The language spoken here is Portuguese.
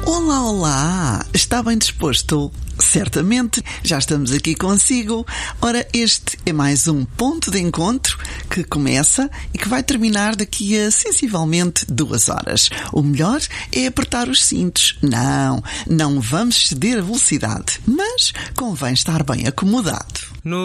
Olá, olá! Está bem disposto? Certamente, já estamos aqui consigo. Ora, este é mais um ponto de encontro que começa e que vai terminar daqui a sensivelmente 2 horas. O melhor é apertar os cintos. Não vamos ceder a velocidade, mas convém estar bem acomodado.